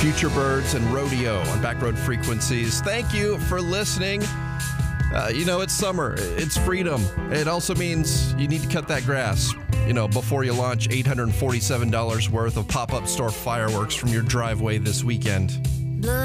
Future Birds and Rodeo on Backroad Frequencies. Thank you for listening. It's summer. It's freedom. It also means you need to cut that grass, before you launch $847 worth of pop-up store fireworks from your driveway this weekend.